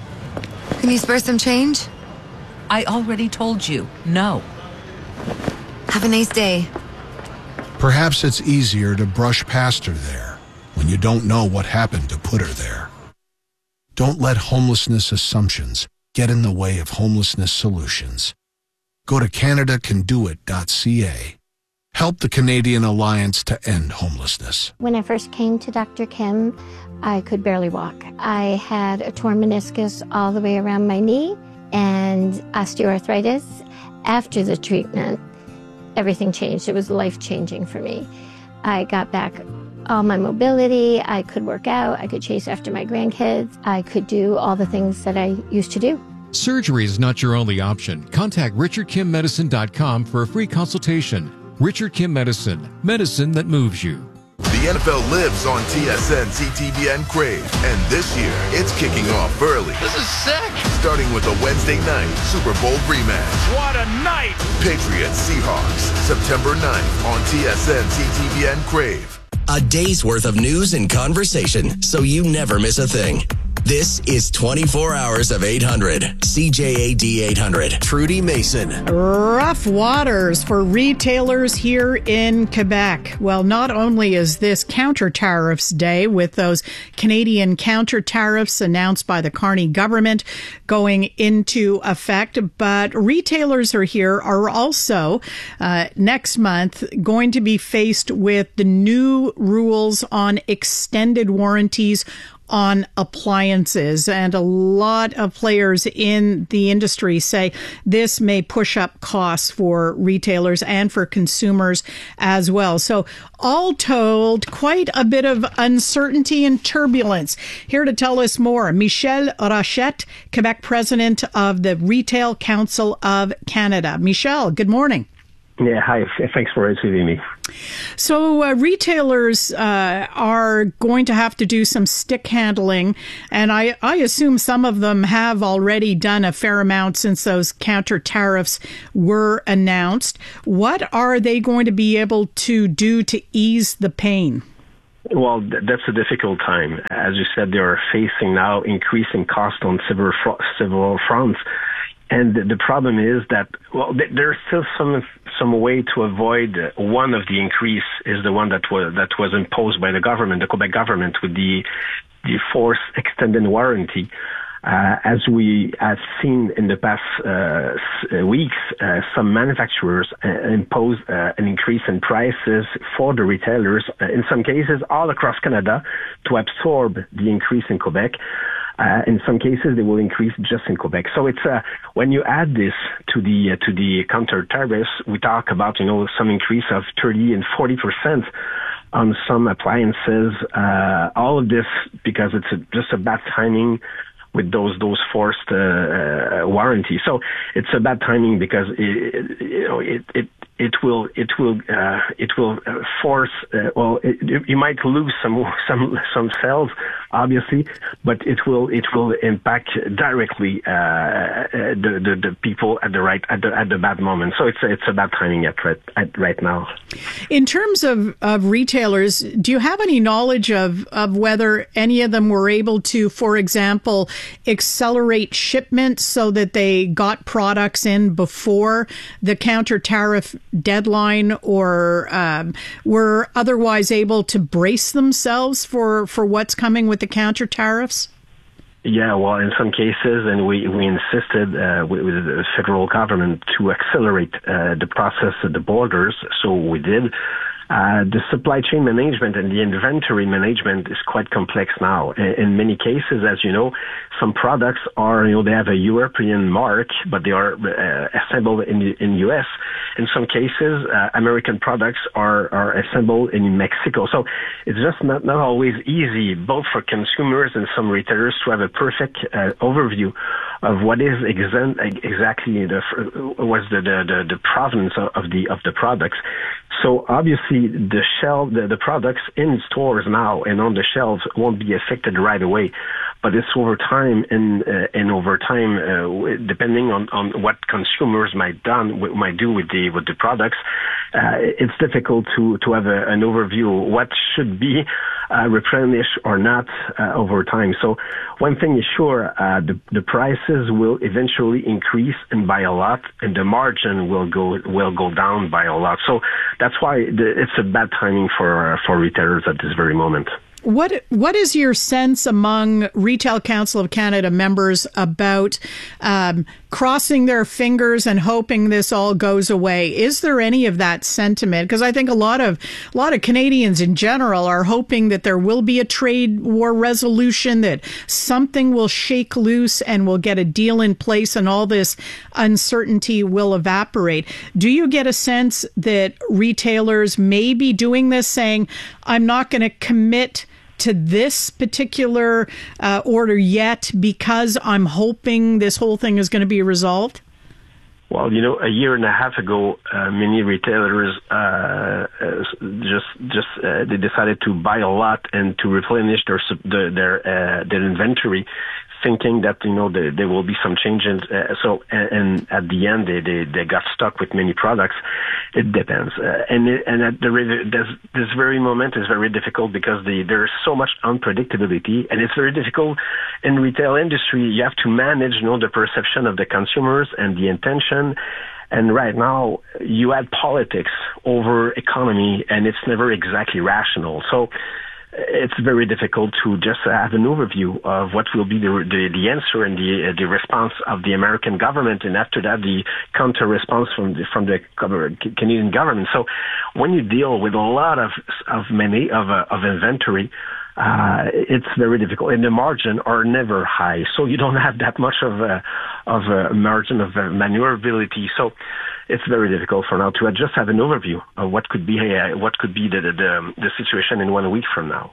Can you spare some change? I already told you, no. Have a nice day. Perhaps it's easier to brush past her there when you don't know what happened to put her there. Don't let homelessness assumptions get in the way of homelessness solutions. Go to canada can do it dot c a. Help the Canadian Alliance to End Homelessness. When I first came to Doctor Kim, I could barely walk. I had a torn meniscus all the way around my knee and osteoarthritis. After the treatment, everything changed. It was life-changing for me. I got back all my mobility. I could work out. I could chase after my grandkids. I could do all the things that I used to do. Surgery is not your only option. Contact richard kim medicine dot com for a free consultation. Richard Kim Medicine, medicine that moves you. The N F L lives on T S N, C T V N, Crave, and this year it's kicking off early. This is sick! Starting with a Wednesday night Super Bowl rematch. What a night! Patriots Seahawks, September ninth on T S N, C T V N, Crave. A day's worth of news and conversation, so you never miss a thing. This is twenty-four hours of eight hundred. C J A D eight hundred. Trudy Mason. Rough waters for retailers here in Quebec. Well, not only is this counter tariffs day with those Canadian counter tariffs announced by the Carney government going into effect, but retailers are here are also uh, next month going to be faced with the new rules on extended warranties on appliances. And a lot of players in the industry say this may push up costs for retailers and for consumers as well. So all told, quite a bit of uncertainty and turbulence. Here to tell us more, Michel Rochette, Quebec president of the Retail Council of Canada. Michel, good morning. Yeah, hi. Thanks for receiving me. So uh, retailers uh, are going to have to do some stick handling, and I, I assume some of them have already done a fair amount since those counter tariffs were announced. What are they going to be able to do to ease the pain? Well, th- that's a difficult time. As you said, they are facing now increasing costs on several, fr- several fronts. And the problem is that, well, th- there's still some some way to avoid uh, one of the increase is the one that was that was imposed by the government, the Quebec government, with the the forced extended warranty. Uh, as we have seen in the past uh, weeks, uh, some manufacturers uh, impose uh, an increase in prices for the retailers, uh, in some cases all across Canada, to absorb the increase in Quebec. Uh, in some cases, they will increase just in Quebec. So it's uh, when you add this to the uh, to the counter tariffs, we talk about you know some increase of thirty and forty percent on some appliances. Uh, all of this because it's a, just a bad timing with those those forced uh, uh, warranties. So it's a bad timing because it, you know it it. It will, it will, uh, it will uh, force. Uh, well, it, you might lose some, some, some sales, obviously, but it will, it will impact directly uh, the, the the people at the right at the at the bad moment. So it's it's a bad timing at right at right now. In terms of, of retailers, do you have any knowledge of of whether any of them were able to, for example, accelerate shipments so that they got products in before the counter tariff deadline, or um, were otherwise able to brace themselves for, for what's coming with the counter tariffs? Yeah, well, in some cases, and we, we insisted uh, with, with the federal government to accelerate uh, the process at the borders, so we did. Uh, the supply chain management and the inventory management is quite complex now. In, in many cases, as you know, some products are, you know, they have a European mark, but they are uh, assembled in the in U S. In some cases, uh, American products are, are assembled in Mexico. So it's just not, not always easy, both for consumers and some retailers, to have a perfect uh, overview of what is exa- exactly the was the, the, the, the provenance of, of the of the products. So obviously, the shelf, the, the products in stores now and on the shelves won't be affected right away, but it's over time, and uh, and over time, uh, depending on, on what consumers might done might do with the with the products, uh, it's difficult to to have a, an overview of what should be uh, replenished or not uh, over time. So one thing is sure, uh, the the prices will eventually increase and by a lot, and the margin will go will go down by a lot. So that's why the, it's a bad timing for uh, for retailers at this very moment. What what is your sense among Retail Council of Canada members about um, crossing their fingers and hoping this all goes away? Is there any of that sentiment? Because I think a lot of a lot of Canadians in general are hoping that there will be a trade war resolution, that something will shake loose and we'll get a deal in place and all this uncertainty will evaporate. Do you get a sense that retailers may be doing this, saying, I'm not going to commit to this particular uh, order yet because I'm hoping this whole thing is going to be resolved? Well, you know, a year and a half ago, uh, many retailers uh, uh, just just uh, they decided to buy a lot and to replenish their their their, uh, their inventory, thinking that you know there, there will be some changes. Uh, so and, and at the end, they, they they got stuck with many products. It depends, uh, and it, and at the this this very moment is very difficult because the there's so much unpredictability, and it's very difficult in retail industry. You have to manage, you know, the perception of the consumers and the intention. And right now, you add politics over economy, and it's never exactly rational. So it's very difficult to just have an overview of what will be the the, the answer and the uh, the response of the American government, and after that, the counter response from the from the Canadian government. So when you deal with a lot of of many of uh, of inventory, uh, it's very difficult. And the margin are never high, so you don't have that much of a, of a margin of uh, maneuverability. So it's very difficult for now to just have an overview of what could be uh, what could be the, the the situation in one week from now.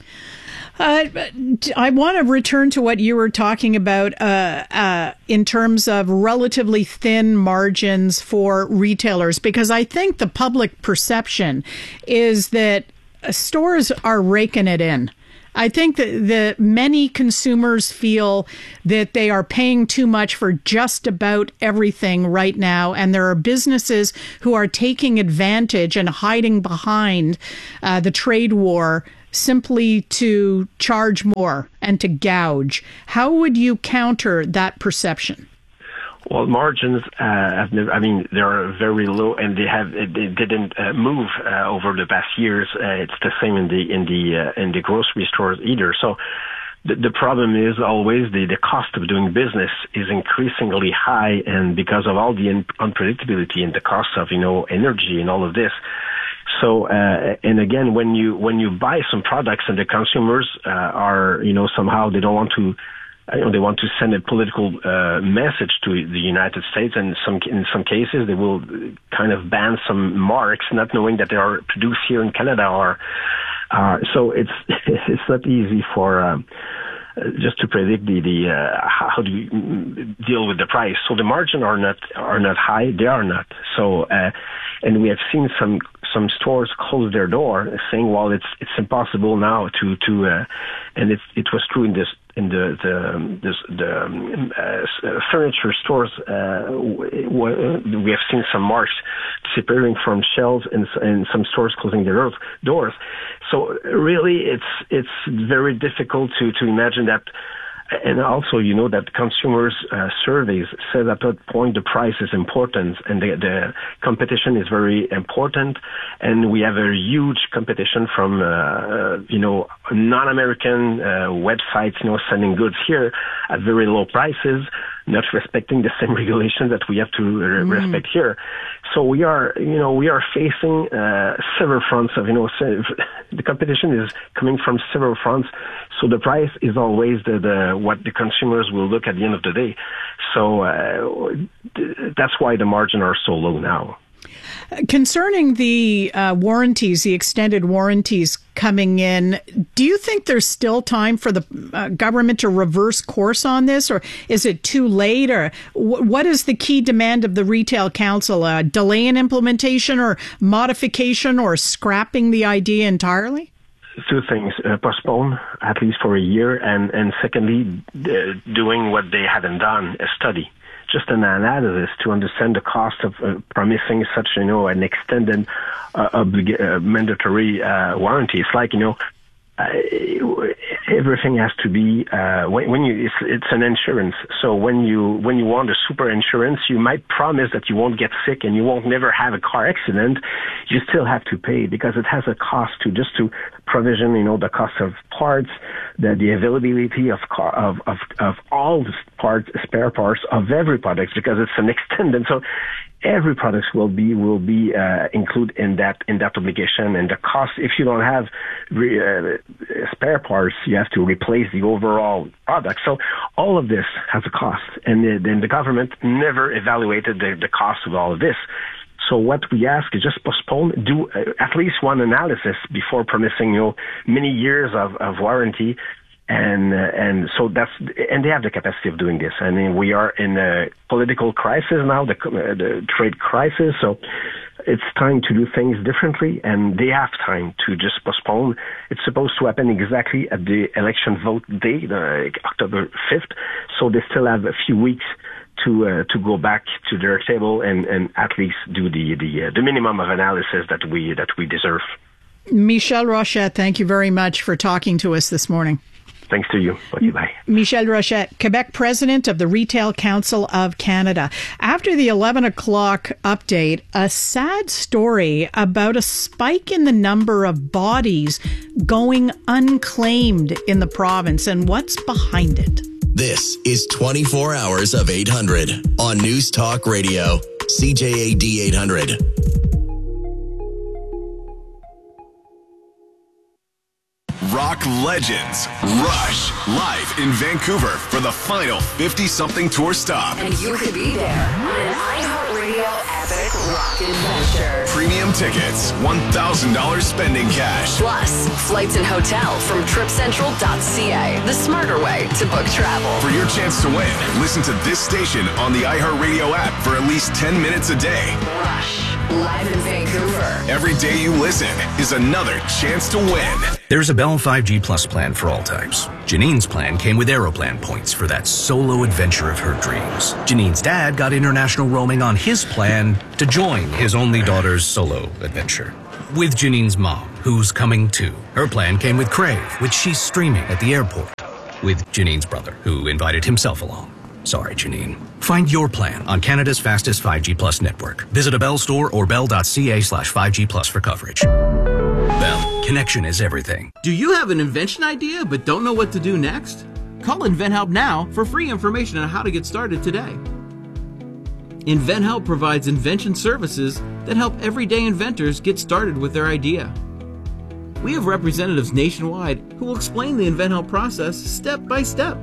Uh, I want to return to what you were talking about uh, uh, in terms of relatively thin margins for retailers, because I think the public perception is that stores are raking it in. I think that the many consumers feel that they are paying too much for just about everything right now, and there are businesses who are taking advantage and hiding behind uh, the trade war simply to charge more and to gouge. How would you counter that perception? Well, margins, uh, have never, I mean, they are very low, and they have they didn't uh, move uh, over the past years. Uh, it's the same in the in the uh, in the grocery stores either. So the, the problem is always the the cost of doing business is increasingly high, and because of all the un- unpredictability and the cost of you know energy and all of this. So, uh, and again, when you, when you buy some products and the consumers, uh, are, you know, somehow they don't want to, you know, they want to send a political, uh, message to the United States, and some, in some cases they will kind of ban some marks, not knowing that they are produced here in Canada or, uh, so it's, it's not easy for, um, just to predict the, the, uh, how do you deal with the price. So the margin are not, are not high. They are not. So, uh, and we have seen some, some stores close their door saying, well, it's, it's impossible now to, to, uh, and it, it was true in this, in the, the, this, the, um, uh, furniture stores, uh, we have seen some marks disappearing from shelves and, and some stores closing their doors. So really, it's, it's very difficult to, to imagine that. And also, you know, that consumers' uh, surveys say that at that point the price is important and the, the competition is very important. And we have a huge competition from, uh, you know, non-American uh, websites, you know, selling goods here at very low prices, not respecting the same regulations that we have to mm. respect here. So we are, you know, we are facing uh, several fronts of, you know, the competition is coming from several fronts. So the price is always the, the what the consumers will look at the end of the day. So uh, that's why the margins are so low now. Concerning the uh, warranties, the extended warranties coming in, do you think there's still time for the uh, government to reverse course on this, or is it too late? Or w- what is the key demand of the Retail Council? Uh, delay in implementation, or modification, or scrapping the idea entirely? Two things: uh, postpone at least for a year, and and secondly, uh, doing what they haven't done, a study. Just an analysis to understand the cost of uh, promising such, you know, an extended uh, oblig- uh, mandatory uh, warranty. It's like, you know, uh, everything has to be uh, when, when you it's, it's an insurance. So when you when you want a super insurance, you might promise that you won't get sick and you won't never have a car accident. You still have to pay because it has a cost to just to provision, you know, the cost of parts, the, the availability of car, of, of, of all the parts, spare parts of every product, because it's an extended. So every product will be, will be, uh, included in that, in that obligation. And the cost, if you don't have re, uh, spare parts, you have to replace the overall product. So all of this has a cost. And then the government never evaluated the, the cost of all of this. So what we ask is just postpone, do uh, at least one analysis before promising, you know, many years of, of warranty. And, uh, and so that's, and they have the capacity of doing this. I mean, we are in a political crisis now, the, uh, the trade crisis. So it's time to do things differently, and they have time to just postpone. It's supposed to happen exactly at the election vote day, uh, October fifth. So they still have a few weeks to uh, to go back to their table and, and at least do the the, uh, the minimum of analysis that we that we deserve. Michel Rochette, thank you very much for talking to us this morning. Thanks to you. Okay, bye. Michel Rochette, Quebec President of the Retail Council of Canada. After the eleven o'clock update, a sad story about a spike in the number of bodies going unclaimed in the province and what's behind it. This is twenty-four hours of eight hundred on News Talk Radio, C J A D eight hundred. rock legends, Rush, live in Vancouver for the final fifty-something tour stop. And you could be there on an iHeartRadio epic rock adventure. Premium tickets, one thousand dollars spending cash. Plus, flights and hotel from trip central dot c a, the smarter way to book travel. For your chance to win, listen to this station on the iHeartRadio app for at least ten minutes a day. Rush, live in Vancouver. Every day you listen is another chance to win. There's a Bell five G Plus plan for all types. Janine's plan came with Aeroplan points for that solo adventure of her dreams. Janine's dad got international roaming on his plan to join his only daughter's solo adventure. With Janine's mom, who's coming too. Her plan came with Crave, which she's streaming at the airport. With Janine's brother, who invited himself along. Sorry, Janine. Find your plan on Canada's fastest five G Plus network. Visit a Bell store or bell.ca slash 5G Plus for coverage. Bell, connection is everything. Do you have an invention idea but don't know what to do next? Call InventHelp now for free information on how to get started today. InventHelp provides invention services that help everyday inventors get started with their idea. We have representatives nationwide who will explain the InventHelp process step by step.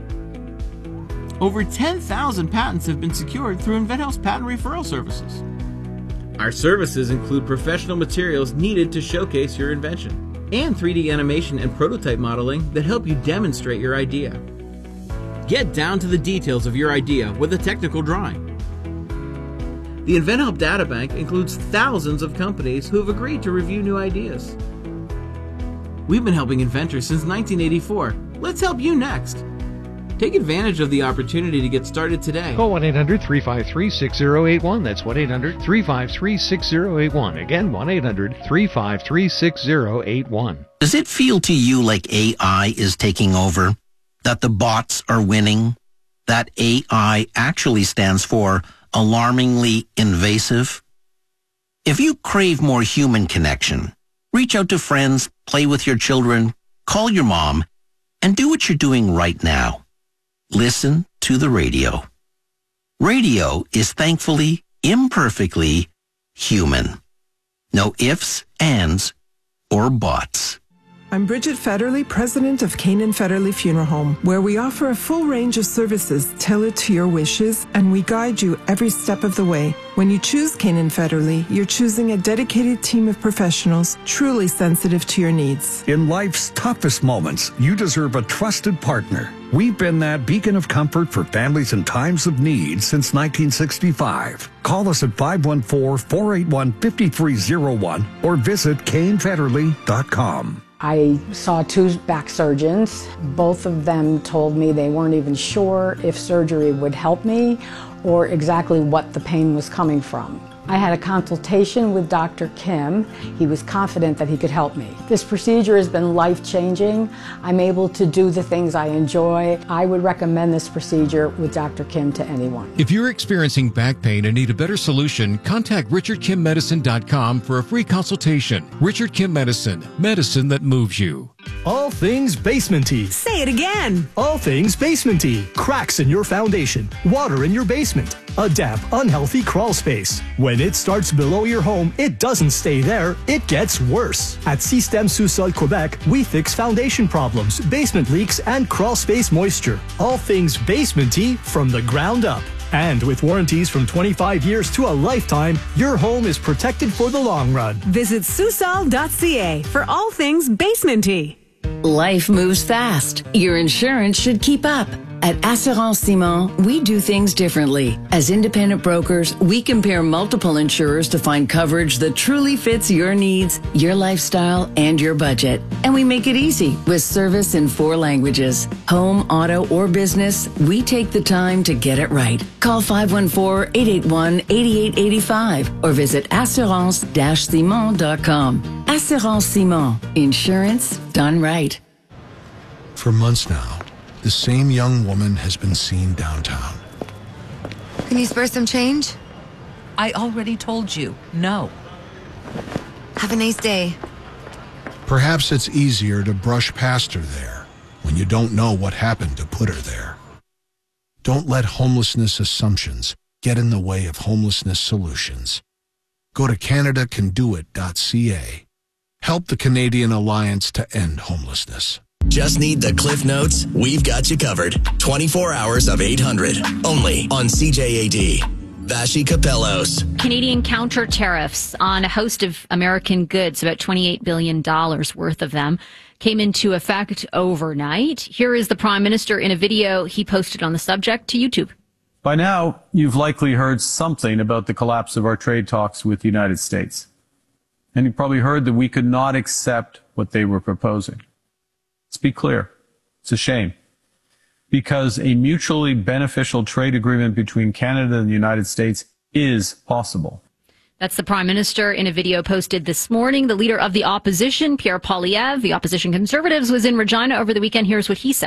Over ten thousand patents have been secured through InventHelp's patent referral services. Our services include professional materials needed to showcase your invention, and three D animation and prototype modeling that help you demonstrate your idea. Get down to the details of your idea with a technical drawing. The InventHelp Databank includes thousands of companies who have agreed to review new ideas. We've been helping inventors since nineteen eighty-four. Let's help you next. Take advantage of the opportunity to get started today. Call one eight hundred three five three six zero eight one. That's one eight hundred three five three six zero eight one. Again, one eight hundred three five three six zero eight one. Does it feel to you like A I is taking over? That the bots are winning? That A I actually stands for alarmingly invasive? If you crave more human connection, reach out to friends, play with your children, call your mom, and do what you're doing right now. Listen to the radio. Radio is thankfully, imperfectly human. No ifs, ands, or buts. I'm Bridget Federley, president of Canaan Federley Funeral Home, where we offer a full range of services tailored to your wishes, and we guide you every step of the way. When you choose Canaan Federley, you're choosing a dedicated team of professionals truly sensitive to your needs. In life's toughest moments, you deserve a trusted partner. We've been that beacon of comfort for families in times of need since nineteen sixty-five. Call us at five one four, four eight one, five three zero one or visit Kane Federley dot com. I saw two back surgeons. Both of them told me they weren't even sure if surgery would help me or exactly what the pain was coming from. I had a consultation with Doctor Kim. He was confident that he could help me. This procedure has been life-changing. I'm able to do the things I enjoy. I would recommend this procedure with Doctor Kim to anyone. If you're experiencing back pain and need a better solution, contact Richard Kim Medicine dot com for a free consultation. Richard Kim Medicine, medicine that moves you. All things basementy. Say it again. All things basementy. Cracks in your foundation, water in your basement, a damp, unhealthy crawl space. When it starts below your home, it doesn't stay there, it gets worse. At Système Sous-Sol Quebec, we fix foundation problems, basement leaks, and crawl space moisture. All things basementy from the ground up. And with warranties from twenty-five years to a lifetime, your home is protected for the long run. Visit Sous-Sol dot c a for all things basementy. Life moves fast. Your insurance should keep up. At Assurance Simon, we do things differently. As independent brokers, we compare multiple insurers to find coverage that truly fits your needs, your lifestyle, and your budget. And we make it easy with service in four languages. Home, auto, or business, we take the time to get it right. Call five one four, eight eight one, eight eight eight five or visit assurance dash simon dot com. Assurance Simon. Insurance done right. For months now, the same young woman has been seen downtown. Can you spare some change? I already told you, no. Have a nice day. Perhaps it's easier to brush past her there when you don't know what happened to put her there. Don't let homelessness assumptions get in the way of homelessness solutions. Go to Canada Can Do It dot c a. Help the Canadian Alliance to End Homelessness. Just need the Cliff Notes? We've got you covered. twenty-four hours of eight hundred. Only on C J A D. Vashi Capellos. Canadian counter tariffs on a host of American goods, about twenty-eight billion dollars worth of them, came into effect overnight. Here is the Prime Minister in a video he posted on the subject to YouTube. By now, you've likely heard something about the collapse of our trade talks with the United States. And you've probably heard that we could not accept what they were proposing. Let's be clear. It's a shame. Because a mutually beneficial trade agreement between Canada and the United States is possible. That's the Prime Minister in a video posted this morning. The leader of the opposition, Pierre Poilievre, the opposition Conservatives, was in Regina over the weekend. Here's what he said.